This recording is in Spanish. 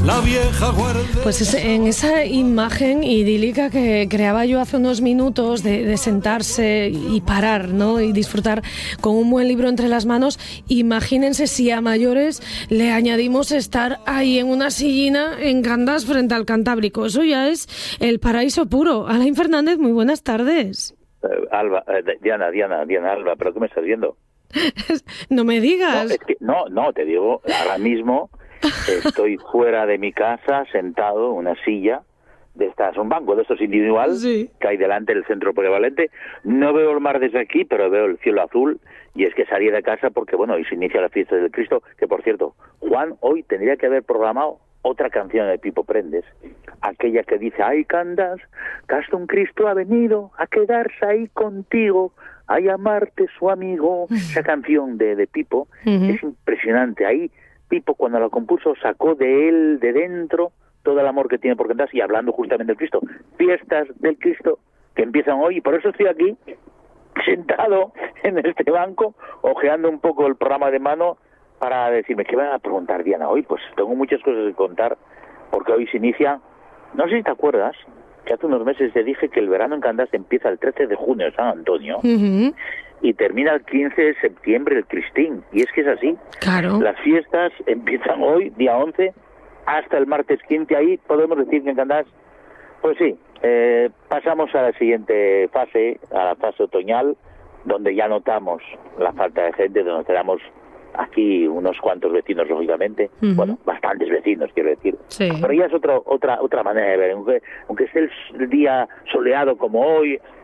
la vieja guardia. Pues en esa imagen idílica que creaba yo hace unos minutos de sentarse y parar, ¿no? Y disfrutar con un buen libro entre las manos, imagínense si a mayores le añadimos estar ahí en una sillina en Candás frente al Cantábrico. Eso ya es el paraíso puro. Alain Fernández, muy buenas tardes. Alba, Diana, Alba, ¿pero qué me estás viendo? No me digas. No, es que, no, te digo, ahora mismo estoy fuera de mi casa, sentado en una silla, un banco de estos individual, sí, que hay delante del centro polivalente. No veo el mar desde aquí, pero veo el cielo azul, y es que salí de casa porque, bueno, hoy se inicia la fiesta del Cristo, que por cierto, Juan hoy tendría que haber programado otra canción de Pipo Prendes, aquella que dice: ay, Candás, que hasta un Cristo ha venido a quedarse ahí contigo, a llamarte su amigo. Esa canción de Pipo es impresionante. Ahí Pipo, cuando la compuso, sacó de él, de dentro, todo el amor que tiene por Candás, y hablando justamente del Cristo. Fiestas del Cristo que empiezan hoy, y por eso estoy aquí, sentado en este banco, ojeando un poco el programa de mano, para decirme, ¿qué van a preguntar, Diana, hoy? Pues tengo muchas cosas que contar, porque hoy se inicia, no sé si te acuerdas, que hace unos meses te dije que el verano en Candás empieza el 13 de junio, San Antonio, y termina el 15 de septiembre el Cristín, y es que es así. Claro. Las fiestas empiezan hoy, día 11, hasta el martes 15, ahí podemos decir que en Candás, pues sí, pasamos a la siguiente fase, a la fase otoñal, donde ya notamos la falta de gente, donde tenemos aquí unos cuantos vecinos, lógicamente, bueno, bastantes vecinos, quiero decir, sí, pero ya es otra manera de ver, aunque esté el día soleado como hoy,